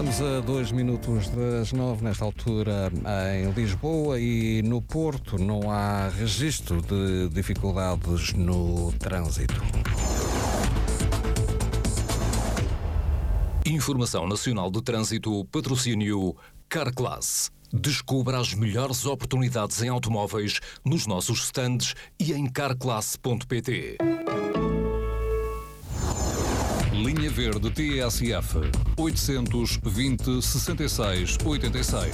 Estamos a 2 minutos das 9, nesta altura em Lisboa e no Porto não há registro de dificuldades no trânsito. Informação Nacional de Trânsito, patrocínio Carclass. Descubra as melhores oportunidades em automóveis nos nossos stands e em carclass.pt. Linha Verde TSF 820-66-86.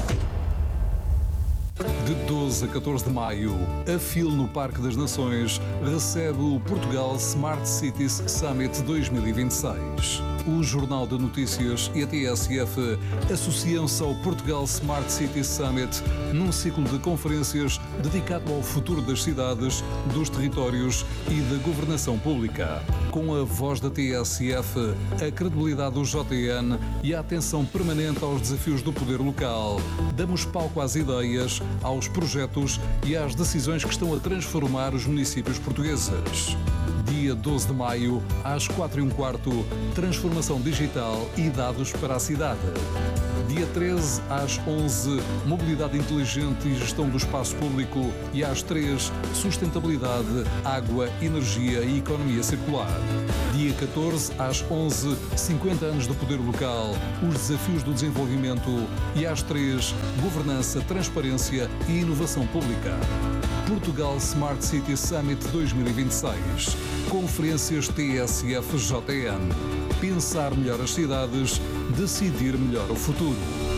De 12 a 14 de maio, a FIL no Parque das Nações recebe o Portugal Smart Cities Summit 2026. O Jornal de Notícias e a TSF associam-se ao Portugal Smart Cities Summit num ciclo de conferências dedicado ao futuro das cidades, dos territórios e da governação pública. Com a voz da TSF, a credibilidade do JN e a atenção permanente aos desafios do poder local, damos palco às ideias, aos projetos e às decisões que estão a transformar os municípios portugueses. Dia 12 de maio, às 4h15, transformação digital e dados para a cidade. Dia 13, às 11, mobilidade inteligente e gestão do espaço público. E às 3, sustentabilidade, água, energia e economia circular. Dia 14, às 11, 50 anos do poder local, os desafios do desenvolvimento. E às 3, governança, transparência e inovação pública. Portugal Smart City Summit 2026. Conferências TSF-JN. Pensar melhor as cidades, decidir melhor o futuro.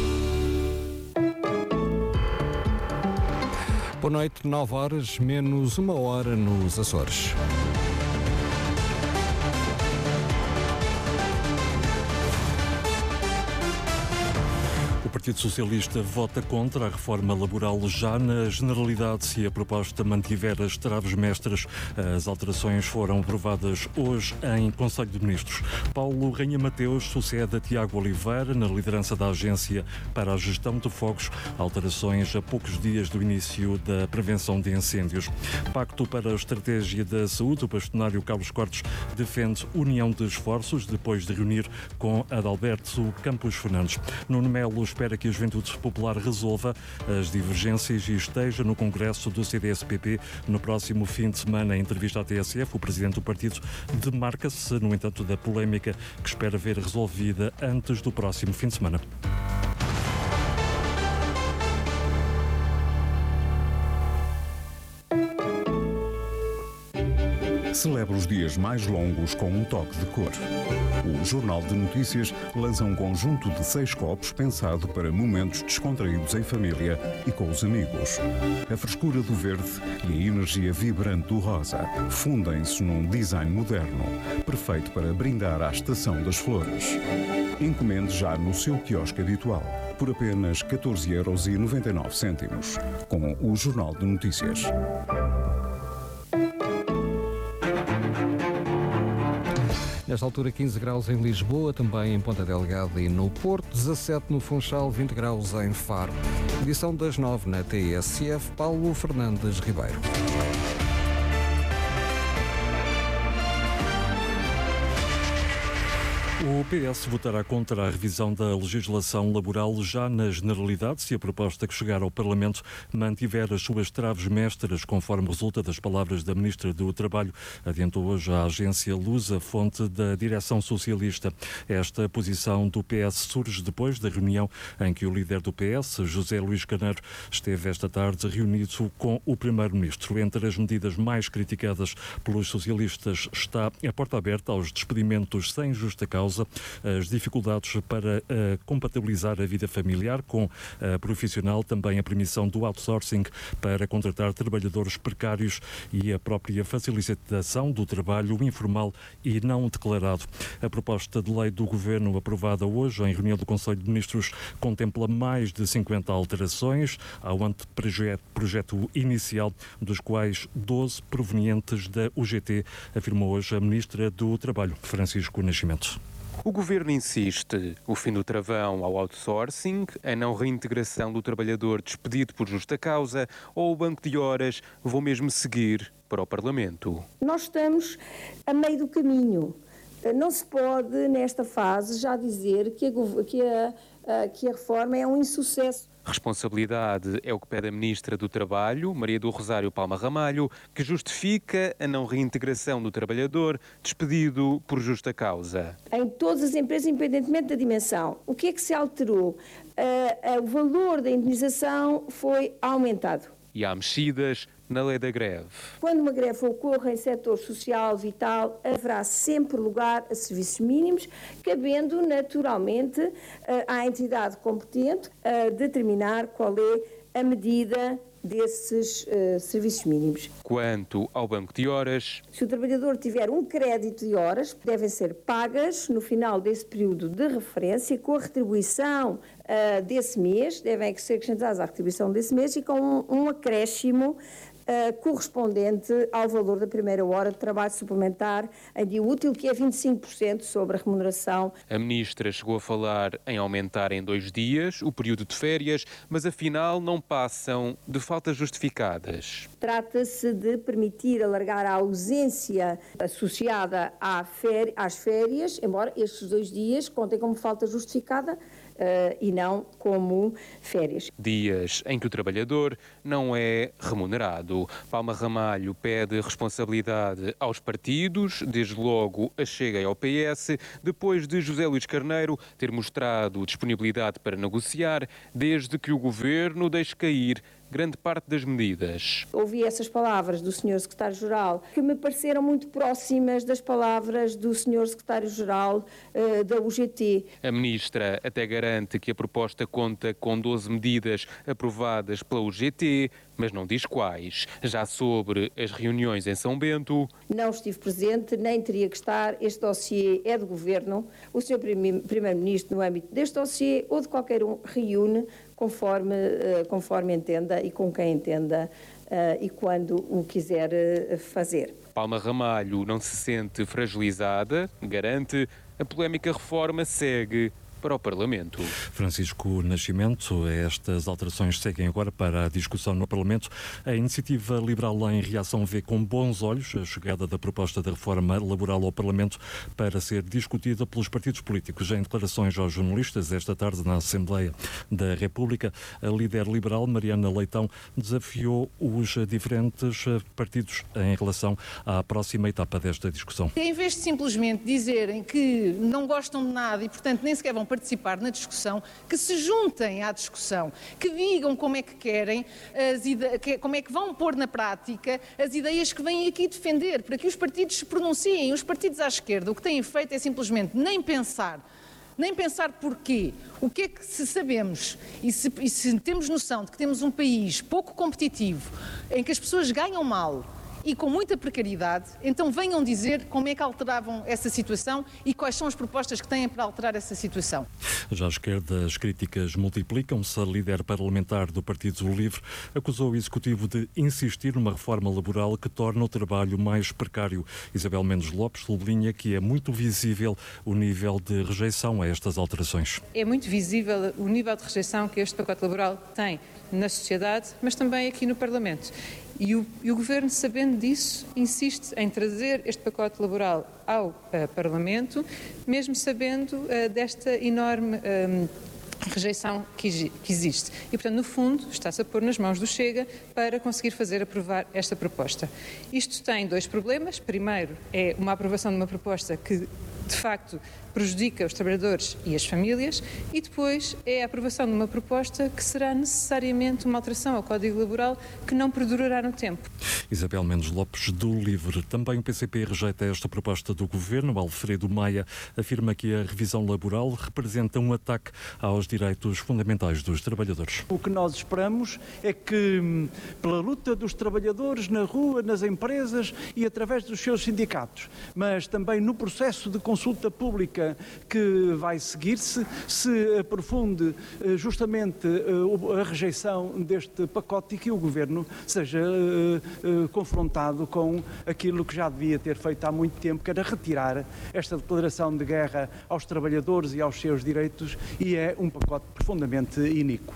Boa noite, 9 horas, menos 1 hora nos Açores. O Partido Socialista vota contra a reforma laboral já na generalidade se a proposta mantiver as traves mestras. As alterações foram aprovadas hoje em Conselho de Ministros. Paulo Rainha Mateus sucede a Tiago Oliveira na liderança da Agência para a Gestão de Fogos. Alterações a poucos dias do início da prevenção de incêndios. Pacto para a Estratégia da Saúde. O bastonário Carlos Cortes defende união de esforços depois de reunir com Adalberto Campos Fernandes. Nuno Melo espera que a Juventude Popular resolva as divergências e esteja no Congresso do CDS-PP no próximo fim de semana. Em entrevista à TSF, o presidente do partido demarca-se, no entanto, da polémica que espera ver resolvida antes do próximo fim de semana. Celebra os dias mais longos com um toque de cor. O Jornal de Notícias lança um conjunto de 6 copos pensado para momentos descontraídos em família e com os amigos. A frescura do verde e a energia vibrante do rosa fundem-se num design moderno, perfeito para brindar à estação das flores. Encomende já no seu quiosque habitual, por apenas 14,99€, com o Jornal de Notícias. Nesta altura, 15 graus em Lisboa, também em Ponta Delgada e no Porto, 17 no Funchal, 20 graus em Faro. Edição das 9 na TSF, Paulo Fernandes Ribeiro. O PS votará contra a revisão da legislação laboral já na generalidade se a proposta que chegar ao Parlamento mantiver as suas traves mestras, conforme resulta das palavras da Ministra do Trabalho. Adiantou hoje a agência Lusa, fonte da direção socialista. Esta posição do PS surge depois da reunião em que o líder do PS, José Luís Carneiro, esteve esta tarde reunido com o Primeiro-Ministro. Entre as medidas mais criticadas pelos socialistas está a porta aberta aos despedimentos sem justa causa, as dificuldades para compatibilizar a vida familiar com a profissional, também a permissão do outsourcing para contratar trabalhadores precários e a própria facilitação do trabalho informal e não declarado. A proposta de lei do Governo aprovada hoje em reunião do Conselho de Ministros contempla mais de 50 alterações ao anteprojeto inicial, dos quais 12 provenientes da UGT, afirmou hoje a Ministra do Trabalho, Francisco Nascimento. O Governo insiste: o fim do travão ao outsourcing, a não reintegração do trabalhador despedido por justa causa ou o banco de horas vão mesmo seguir para o Parlamento. Nós estamos a meio do caminho. Não se pode, nesta fase, já dizer que a reforma é um insucesso. Responsabilidade é o que pede a Ministra do Trabalho, Maria do Rosário Palma Ramalho, que justifica a não reintegração do trabalhador despedido por justa causa. Em todas as empresas, independentemente da dimensão, o que é que se alterou? O valor da indemnização foi aumentado. E há mexidas na lei da greve. Quando uma greve ocorra em setor social, vital, haverá sempre lugar a serviços mínimos, cabendo naturalmente à entidade competente determinar qual é a medida desses serviços mínimos. Quanto ao banco de horas, se o trabalhador tiver um crédito de horas, devem ser pagas no final desse período de referência com a retribuição desse mês, devem ser acrescentadas à retribuição desse mês e com um acréscimo correspondente ao valor da primeira hora de trabalho suplementar em dia útil, que é 25% sobre a remuneração. A Ministra chegou a falar em aumentar em 2 dias o período de férias, mas afinal não passam de faltas justificadas. Trata-se de permitir alargar a ausência associada às férias, embora estes 2 dias contem como falta justificada, e não como férias. Dias em que o trabalhador não é remunerado. Palma Ramalho pede responsabilidade aos partidos, desde logo a Chega e ao PS, depois de José Luís Carneiro ter mostrado disponibilidade para negociar, desde que o Governo deixe cair grande parte das medidas. Ouvi essas palavras do Sr. Secretário-Geral que me pareceram muito próximas das palavras do Sr. Secretário-Geral da UGT. A Ministra até garante que a proposta conta com 12 medidas aprovadas pela UGT, mas não diz quais. Já sobre as reuniões em São Bento... Não estive presente, nem teria que estar. Este dossiê é do Governo. O Sr. Primeiro-Ministro, no âmbito deste dossiê ou de qualquer um, reúne conforme entenda e com quem entenda e quando o quiser fazer. Palma Ramalho não se sente fragilizada, garante, a polémica reforma segue para o Parlamento. Francisco Nascimento, estas alterações seguem agora para a discussão no Parlamento. A Iniciativa Liberal em reação vê com bons olhos a chegada da proposta da reforma laboral ao Parlamento para ser discutida pelos partidos políticos. Em declarações aos jornalistas esta tarde na Assembleia da República, a líder liberal Mariana Leitão desafiou os diferentes partidos em relação à próxima etapa desta discussão. Em vez de simplesmente dizerem que não gostam de nada e, portanto, nem sequer vão participar na discussão, que se juntem à discussão, que digam como é que querem, como é que vão pôr na prática as ideias que vêm aqui defender, para que os partidos se pronunciem. Os partidos à esquerda o que têm feito é simplesmente nem pensar porquê, o que é que se sabemos e se temos noção de que temos um país pouco competitivo, em que as pessoas ganham mal e com muita precariedade, então venham dizer como é que alteravam essa situação e quais são as propostas que têm para alterar essa situação. Já à esquerda, as críticas multiplicam-se. A líder parlamentar do Partido Livre acusou o Executivo de insistir numa reforma laboral que torna o trabalho mais precário. Isabel Mendes Lopes sublinha que é muito visível o nível de rejeição a estas alterações. É muito visível o nível de rejeição que este pacote laboral tem na sociedade, mas também aqui no Parlamento. E o Governo, sabendo disso, insiste em trazer este pacote laboral ao Parlamento, mesmo sabendo desta enorme rejeição que existe. E, portanto, no fundo, está-se a pôr nas mãos do Chega para conseguir fazer aprovar esta proposta. Isto tem 2 problemas. Primeiro, é uma aprovação de uma proposta que, de facto, prejudica os trabalhadores e as famílias, e depois é a aprovação de uma proposta que será necessariamente uma alteração ao Código Laboral que não perdurará no tempo. Isabel Mendes Lopes, do Livre. Também o PCP rejeita esta proposta do Governo. Alfredo Maia afirma que a revisão laboral representa um ataque aos direitos fundamentais dos trabalhadores. O que nós esperamos é que, pela luta dos trabalhadores na rua, nas empresas e através dos seus sindicatos, mas também no processo de consulta pública que vai seguir-se, se aprofunde justamente a rejeição deste pacote e que o Governo seja confrontado com aquilo que já devia ter feito há muito tempo, que era retirar esta declaração de guerra aos trabalhadores e aos seus direitos, e é um pacote profundamente iníquo.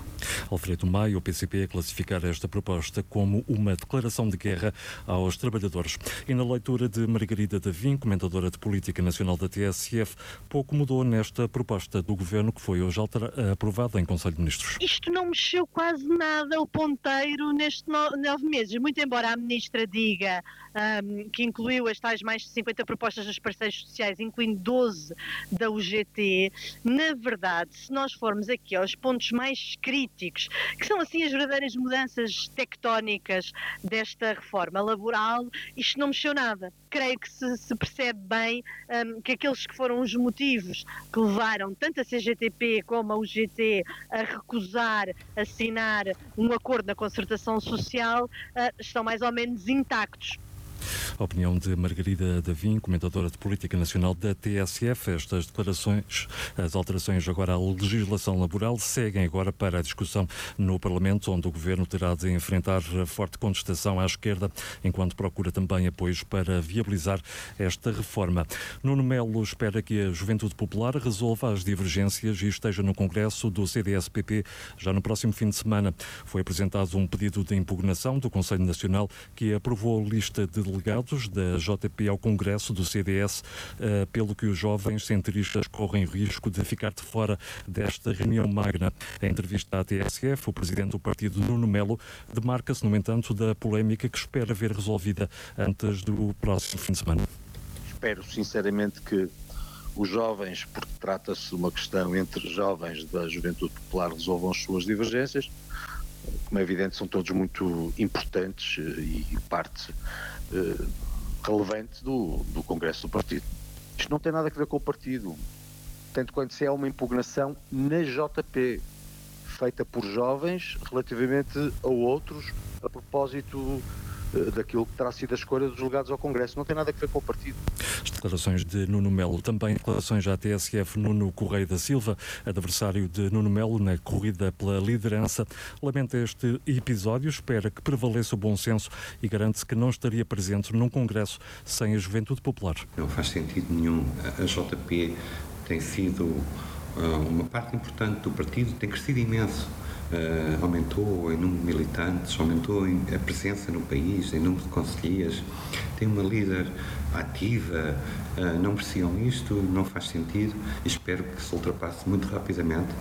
Alfredo Maia, o PCP, a classificar esta proposta como uma declaração de guerra aos trabalhadores. E na leitura de Margarida Davim, comentadora de Política Nacional da TSF, pouco mudou nesta proposta do Governo que foi hoje aprovada em Conselho de Ministros. Isto não mexeu quase nada o ponteiro nestes 9 meses, muito embora a Ministra diga que incluiu as tais mais de 50 propostas dos parceiros sociais, incluindo 12 da UGT. Na verdade, se nós formos aqui aos pontos mais críticos, que são assim as verdadeiras mudanças tectónicas desta reforma laboral, isto não mexeu nada. Creio que se percebe bem que aqueles que foram os motivos que levaram tanto a CGTP como a UGT a recusar assinar um acordo na concertação social estão mais ou menos intactos. A opinião de Margarida Davim, comentadora de Política Nacional da TSF. Estas declarações, as alterações agora à legislação laboral, seguem agora para a discussão no Parlamento, onde o Governo terá de enfrentar forte contestação à esquerda, enquanto procura também apoios para viabilizar esta reforma. Nuno Melo espera que a Juventude Popular resolva as divergências e esteja no Congresso do CDS-PP já no próximo fim de semana. Foi apresentado um pedido de impugnação do Conselho Nacional que aprovou a lista de delegados da JP ao Congresso do CDS, pelo que os jovens centristas correm risco de ficar de fora desta reunião magna. Em entrevista à TSF, o presidente do partido, Nuno Melo, demarca-se, no entanto, da polémica que espera ver resolvida antes do próximo fim de semana. Espero sinceramente que os jovens, porque trata-se de uma questão entre jovens da Juventude Popular, resolvam as suas divergências. Como é evidente, são todos muito importantes e parte relevante do Congresso do partido. Isto não tem nada a ver com o partido, tanto quanto se é uma impugnação na JP, feita por jovens relativamente a outros, a propósito daquilo que terá sido a escolha dos delegados ao Congresso. Não tem nada a ver com o partido. As declarações de Nuno Melo, também declarações à TSF. Nuno Correia da Silva, adversário de Nuno Melo na corrida pela liderança, lamenta este episódio, espera que prevaleça o bom senso e garante-se que não estaria presente num Congresso sem a Juventude Popular. Não faz sentido nenhum. A JP tem sido uma parte importante do partido, tem crescido imenso. Aumentou em número de militantes, aumentou a presença no país, em número de conselheiros, tem uma líder ativa, não mereciam isto, não faz sentido e espero que se ultrapasse muito rapidamente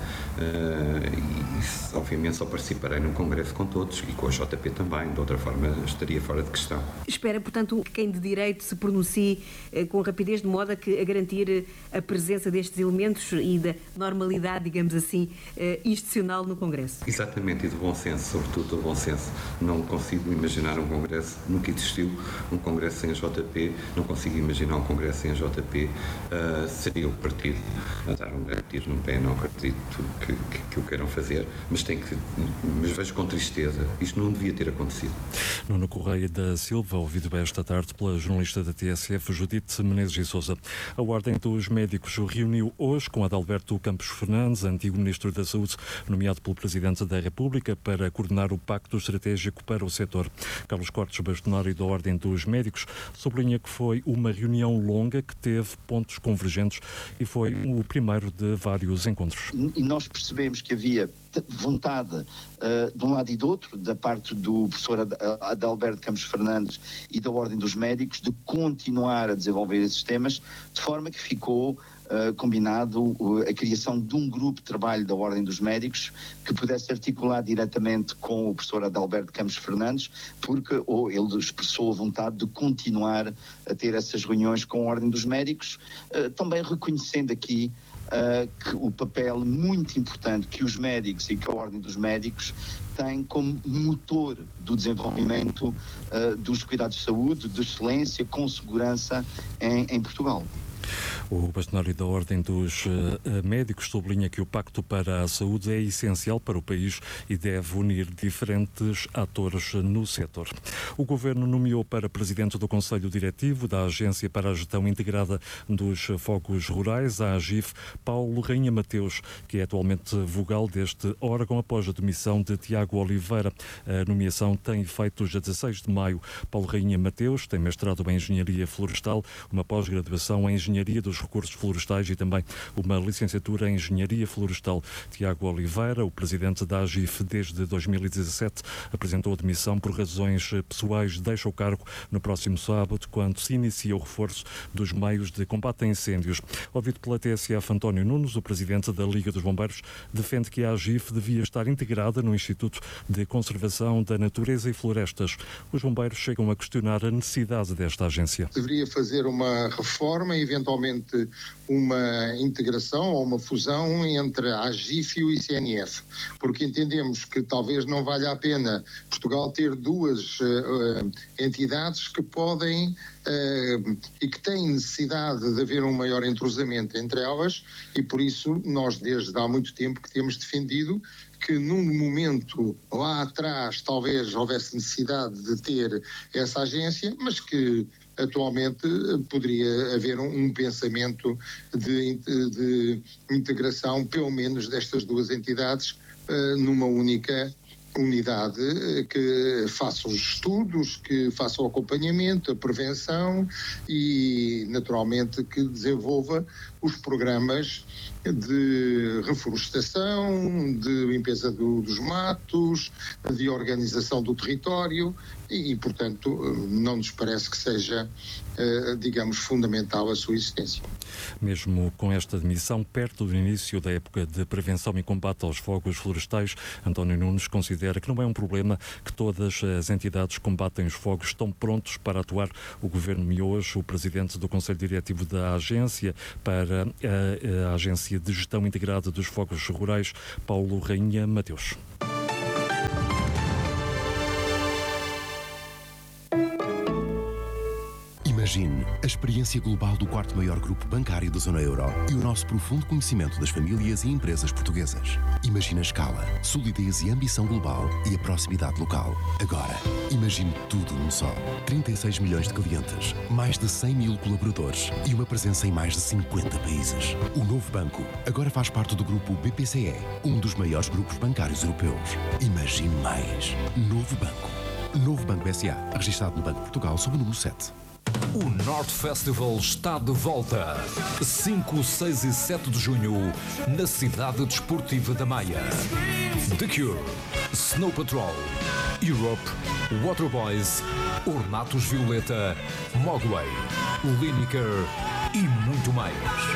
e obviamente só participarei num congresso com todos e com a JP também, de outra forma estaria fora de questão. Espera, portanto, que quem de direito se pronuncie com rapidez, de modo a garantir a presença destes elementos e da normalidade, digamos assim, institucional no Congresso. Exatamente, e do bom senso, sobretudo do bom senso. Não consigo imaginar um congresso, nunca existiu um congresso sem a JP, não consigo imaginar um congresso sem a JP, seria o partido a dar um grande tiro no pé, não acredito que o queiram fazer, mas vejo com tristeza, isto não devia ter acontecido. Nuno Correia da Silva, ouvido esta tarde pela jornalista da TSF, Judite Menezes e Sousa. A Ordem dos Médicos reuniu hoje com Adalberto Campos Fernandes, antigo Ministro da Saúde, nomeado pelo Presidente da República, para coordenar o Pacto Estratégico para o setor. Carlos Cortes, bastonário da Ordem dos Médicos, sublinha que foi uma reunião longa que teve pontos convergentes e foi o primeiro de vários encontros. E nós percebemos que havia vontade de um lado e do outro, da parte do professor Adalberto Campos Fernandes e da Ordem dos Médicos, de continuar a desenvolver esses temas, de forma que ficou combinado a criação de um grupo de trabalho da Ordem dos Médicos que pudesse articular diretamente com o professor Adalberto Campos Fernandes, porque ele expressou a vontade de continuar a ter essas reuniões com a Ordem dos Médicos, também reconhecendo aqui que o papel muito importante que os médicos e que a Ordem dos Médicos têm como motor do desenvolvimento dos cuidados de saúde, de excelência, com segurança em Portugal. O bastonário da Ordem dos Médicos sublinha que o Pacto para a Saúde é essencial para o país e deve unir diferentes atores no setor. O Governo nomeou para presidente do Conselho Diretivo da Agência para a Gestão Integrada dos Fogos Rurais, a AGIF, Paulo Rainha Mateus, que é atualmente vogal deste órgão após a demissão de Tiago Oliveira. A nomeação tem efeito já 16 de maio. Paulo Rainha Mateus tem mestrado em Engenharia Florestal, uma pós-graduação em Engenharia dos dos recursos florestais e também uma licenciatura em Engenharia Florestal. Tiago Oliveira, o presidente da AGIF desde 2017, apresentou a demissão por razões pessoais. Deixa o cargo no próximo sábado, quando se inicia o reforço dos meios de combate a incêndios. Ouvido pela TSF, António Nunes, o presidente da Liga dos Bombeiros, defende que a AGIF devia estar integrada no Instituto de Conservação da Natureza e Florestas. Os bombeiros chegam a questionar a necessidade desta agência. Deveria fazer uma reforma e eventualmente uma integração ou uma fusão entre a AGIF e o ICNF, porque entendemos que talvez não valha a pena Portugal ter duas entidades que podem e que têm necessidade de haver um maior entrosamento entre elas, e por isso nós desde há muito tempo que temos defendido que num momento lá atrás talvez houvesse necessidade de ter essa agência, mas que atualmente poderia haver um pensamento de integração, pelo menos destas duas entidades, numa única unidade que faça os estudos, que faça o acompanhamento, a prevenção e, naturalmente, que desenvolva os programas de reflorestação, de limpeza dos matos, de organização do território e, portanto, não nos parece que seja, digamos, fundamental a sua existência. Mesmo com esta demissão, perto do início da época de prevenção e combate aos fogos florestais, António Nunes considera que não é um problema que todas as entidades que combatem os fogos estão prontos para atuar. O Governo nomeou hoje o presidente do Conselho Diretivo da agência para a Agência de Gestão Integrada dos Fogos Rurais, Paulo Rainha Mateus. Imagine a experiência global do quarto maior grupo bancário da zona euro e o nosso profundo conhecimento das famílias e empresas portuguesas. Imagine a escala, solidez e ambição global e a proximidade local. Agora, imagine tudo num só. 36 milhões de clientes, mais de 100 mil colaboradores e uma presença em mais de 50 países. O novo banco agora faz parte do grupo BPCE, um dos maiores grupos bancários europeus. Imagine mais. Novo Banco. Novo Banco S.A., registado no Banco de Portugal sob o número 7. O North Festival está de volta. 5, 6 e 7 de junho, na cidade desportiva da Maia. The Cure, Snow Patrol, Europe, Waterboys, Ornatos Violeta, Mogwai, Lineker e muito mais.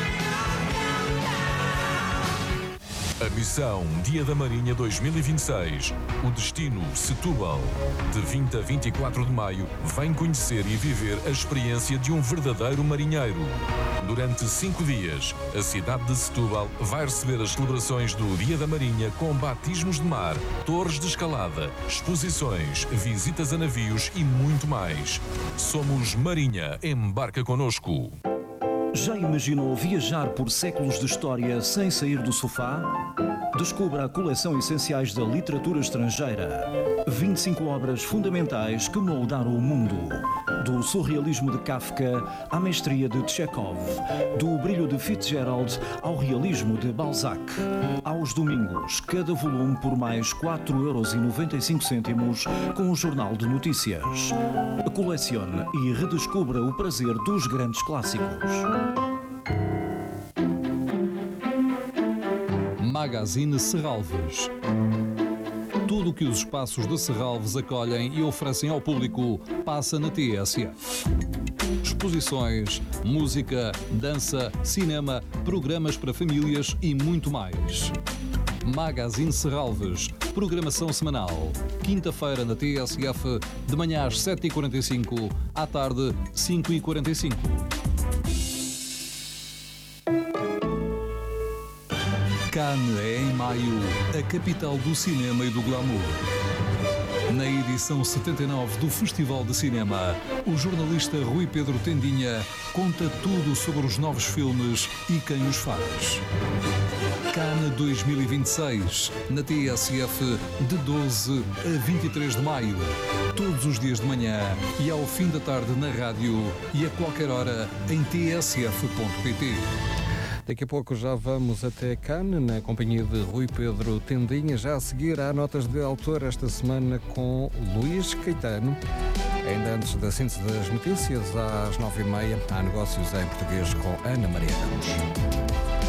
A missão Dia da Marinha 2026. O destino Setúbal. De 20 a 24 de maio, vem conhecer e viver a experiência de um verdadeiro marinheiro. Durante 5 dias, a cidade de Setúbal vai receber as celebrações do Dia da Marinha com batismos de mar, torres de escalada, exposições, visitas a navios e muito mais. Somos Marinha. Embarca connosco. Já imaginou viajar por séculos de história sem sair do sofá? Descubra a coleção Essenciais da Literatura Estrangeira. 25 obras fundamentais que moldaram o mundo. Do surrealismo de Kafka à mestria de Chekhov. Do brilho de Fitzgerald ao realismo de Balzac. Aos domingos, cada volume por mais 4,95 € com o Jornal de Notícias. Colecione e redescubra o prazer dos grandes clássicos. Magazine Serralves. Tudo o que os espaços de Serralves acolhem e oferecem ao público passa na TSF. Exposições, música, dança, cinema, programas para famílias e muito mais. Magazine Serralves, programação semanal. Quinta-feira na TSF, de manhã às 7h45, à tarde 5h45. Cannes é em maio a capital do cinema e do glamour. Na edição 79 do Festival de Cinema, o jornalista Rui Pedro Tendinha conta tudo sobre os novos filmes e quem os faz. Cannes 2026, na TSF, de 12 a 23 de maio. Todos os dias de manhã e ao fim da tarde na rádio e a qualquer hora em tsf.pt. Daqui a pouco já vamos até Cannes, na companhia de Rui Pedro Tendinha. Já a seguir há notas de autor esta semana com Luís Caetano. Ainda antes da síntese das notícias, às 9h30, há negócios em português com Ana Maria Ramos.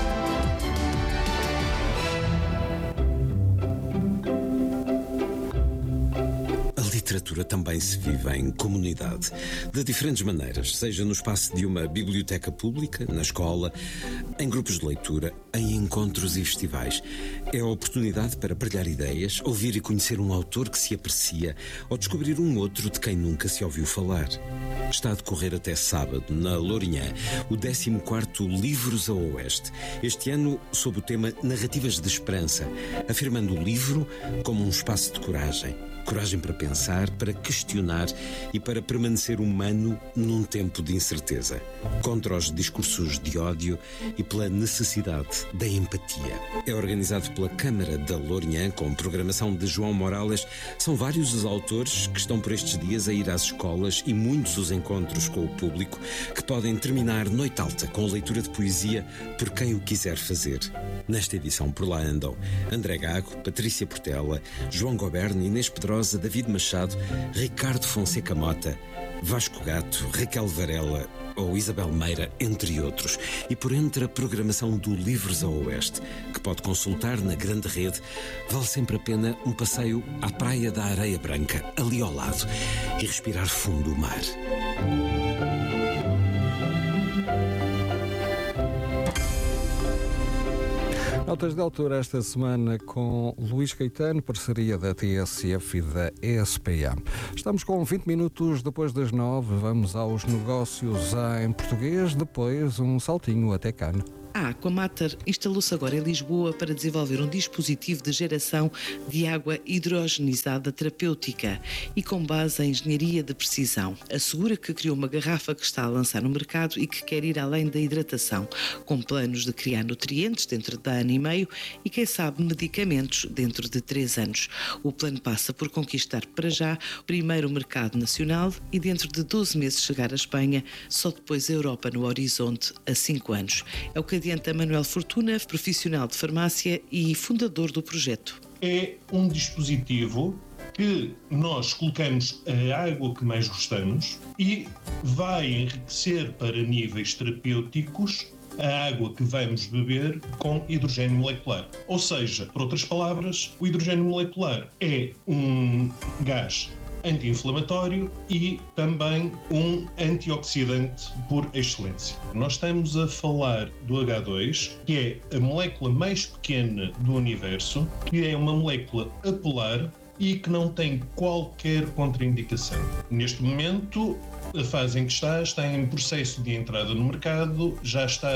A literatura também se vive em comunidade, de diferentes maneiras, seja no espaço de uma biblioteca pública, na escola, em grupos de leitura, em encontros e festivais. É a oportunidade para partilhar ideias, ouvir e conhecer um autor que se aprecia ou descobrir um outro de quem nunca se ouviu falar. Está a decorrer até sábado, na Lourinhã, o 14º Livros a Oeste. Este ano, sob o tema Narrativas de Esperança, afirmando o livro como um espaço de coragem. Coragem para pensar, para questionar e para permanecer humano num tempo de incerteza. Contra os discursos de ódio e pela necessidade da empatia. É organizado pela Câmara da Lourinhã, com programação de João Morales. São vários os autores que estão por estes dias a ir às escolas e muitos os encontros com o público que podem terminar noite alta com a leitura de poesia por quem o quiser fazer. Nesta edição por lá andam André Gago, Patrícia Portela, João Goberno, Inês Pedrosa, David Machado, Ricardo Fonseca Mota, Vasco Gato, Raquel Varela ou Isabel Meira, entre outros. E por entre a programação do Livros a Oeste, que pode consultar na grande rede, vale sempre a pena um passeio à Praia da Areia Branca, ali ao lado, e respirar fundo o mar. Notas de autor esta semana com Luís Caetano, parceria da TSF e da ESPA. Estamos com 20 minutos depois das 9, vamos aos negócios em português, depois um saltinho até Cannes. A Aquamater instalou-se agora em Lisboa para desenvolver um dispositivo de geração de água hidrogenizada terapêutica e com base em engenharia de precisão. Assegura que criou uma garrafa que está a lançar no mercado e que quer ir além da hidratação, com planos de criar nutrientes dentro de ano e meio e, quem sabe, medicamentos dentro de 3 anos. O plano passa por conquistar para já o primeiro mercado nacional e dentro de 12 meses chegar à Espanha, só depois a Europa no horizonte a 5 anos. É o que adianta Manuel Fortuna, profissional de farmácia e fundador do projeto. É um dispositivo que nós colocamos a água que mais gostamos e vai enriquecer para níveis terapêuticos a água que vamos beber com hidrogênio molecular. Ou seja, por outras palavras, o hidrogênio molecular é um gás anti-inflamatório e também um antioxidante por excelência. Nós estamos a falar do H2, que é a molécula mais pequena do universo, que é uma molécula apolar e que não tem qualquer contraindicação. Neste momento, a fase em que está em processo de entrada no mercado, já está a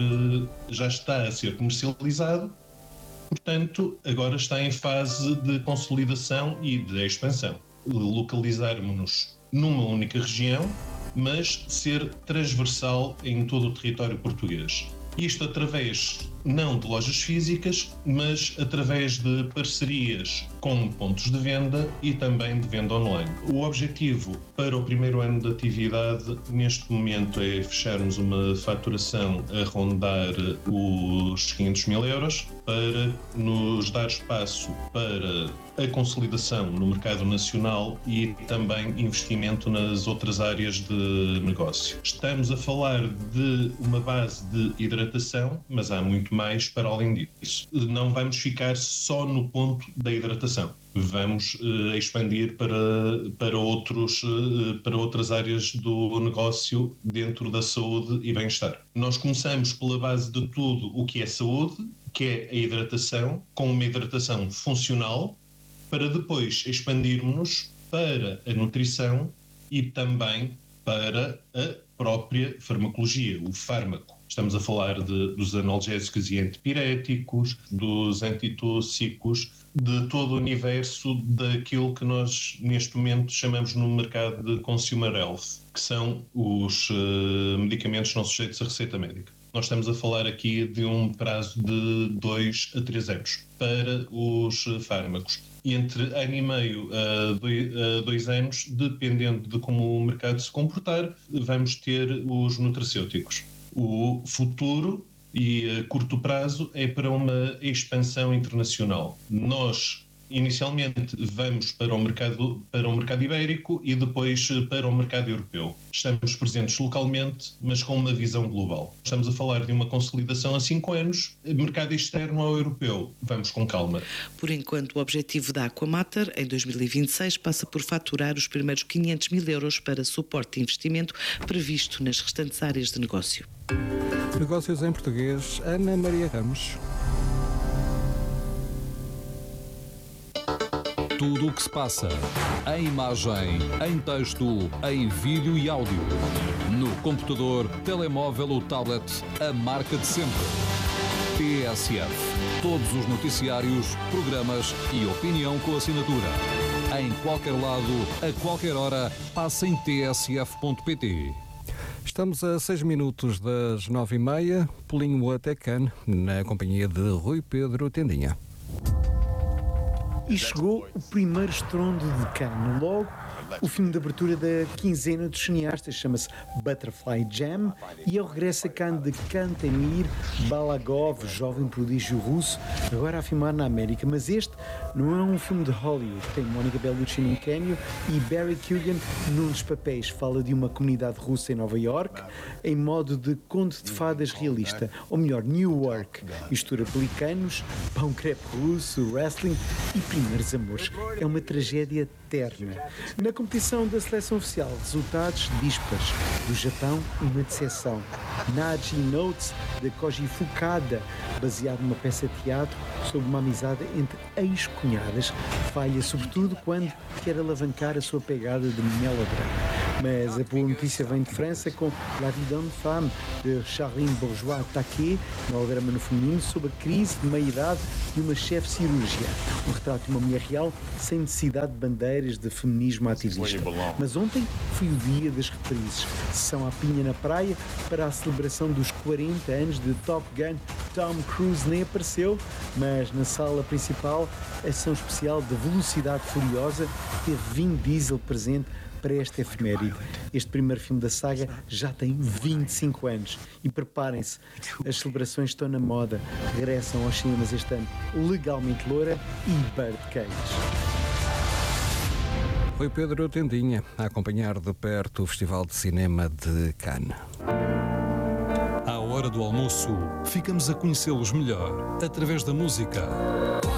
ser comercializado, portanto, agora está em fase de consolidação e de expansão. Localizarmos-nos numa única região, mas ser transversal em todo o território português. Isto através não de lojas físicas, mas através de parcerias com pontos de venda e também de venda online. O objetivo para o primeiro ano de atividade, neste momento, é fecharmos uma faturação a rondar os 500 mil euros para nos dar espaço para a consolidação no mercado nacional e também investimento nas outras áreas de negócio. Estamos a falar de uma base de hidratação, mas há muito mais para além disso. Não vamos ficar só no ponto da hidratação. Vamos expandir para outras áreas do negócio dentro da saúde e bem-estar. Nós começamos pela base de tudo o que é saúde, que é a hidratação, com uma hidratação funcional, para depois expandirmos para a nutrição e também para a própria farmacologia, o fármaco. Estamos a falar dos analgésicos e antipiréticos, dos antitússicos, de todo o universo daquilo que nós neste momento chamamos no mercado de consumer health, que são os medicamentos não sujeitos a receita médica. Nós estamos a falar aqui de um prazo de 2 a 3 anos para os fármacos. E entre ano e meio a 2 anos, dependendo de como o mercado se comportar, vamos ter os nutracêuticos. O futuro e a curto prazo é para uma expansão internacional. Nós inicialmente vamos para o mercado ibérico e depois para o mercado europeu. Estamos presentes localmente, mas com uma visão global. Estamos a falar de uma consolidação a 5 anos, mercado externo ao europeu. Vamos com calma. Por enquanto, o objetivo da Aquamater em 2026 passa por faturar os primeiros 500 mil euros para suporte de investimento previsto nas restantes áreas de negócio. Negócios em português, Ana Maria Ramos. Tudo o que se passa, em imagem, em texto, em vídeo e áudio. No computador, telemóvel ou tablet, a marca de sempre. TSF. Todos os noticiários, programas e opinião com assinatura. Em qualquer lado, a qualquer hora, passa em tsf.pt. Estamos a 6 minutos das 9h30, pulinho até Cannes, na companhia de Rui Pedro Tendinha. E chegou o primeiro estrondo de Cannes. Logo, o filme de abertura da quinzena dos cineastas chama-se Butterfly Jam e é o regresso a Cannes de Kantemir Balagov, jovem prodígio russo, agora a filmar na América. Mas este não é um filme de Hollywood. Tem Monica Bellucci num cameo e Barry Keoghan num dos papéis. Fala de uma comunidade russa em Nova York em modo de conto de fadas realista, ou melhor, New York. Mistura pelicanos, pão crepe russo, wrestling e primeiros amores. É uma tragédia eterna. Na competição da seleção oficial, resultados dispares. Do Japão, uma decepção. Naji Notes, de Koji Fukada, baseado numa peça de teatro sobre uma amizade entre ex-cunhadas, falha sobretudo quando quer alavancar a sua pegada de melodrama. Mas a boa notícia vem de França com La Vie d'une Femme, de Charline Bourgeois-Taquet, melodrama no feminino sobre a crise de meia-idade de uma chefe cirúrgica. Um retrato de uma mulher real sem necessidade de bandeiras de feminismo ativista. Mas ontem foi o dia das reprises. Sessão à pinha na praia para a celebração dos 40 anos de Top Gun. Tom Cruise nem apareceu, mas na sala principal, a ação especial de Velocidade Furiosa teve Vin Diesel presente para esta efeméride. Este primeiro filme da saga já tem 25 anos. E preparem-se, as celebrações estão na moda. Regressam aos cinemas este ano Legalmente Loura e Birdcage. Foi Pedro Tendinha a acompanhar de perto o Festival de Cinema de Cannes. À hora do almoço, ficamos a conhecê-los melhor através da música.